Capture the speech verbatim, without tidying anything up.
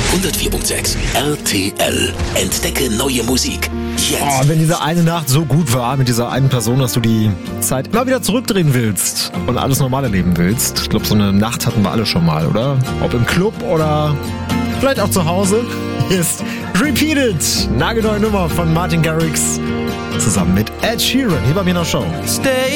hundertvier Komma sechs R T L. Entdecke neue Musik. Jetzt. Oh, wenn diese eine Nacht so gut war mit dieser einen Person, dass du die Zeit immer wieder zurückdrehen willst und alles normale leben willst. Ich glaube, so eine Nacht hatten wir alle schon mal, oder? Ob im Club oder vielleicht auch zu Hause. Hier ist Repeated. Nagelneue Nummer von Martin Garrix zusammen mit Ed Sheeran. Hier bei mir in der Show. Stay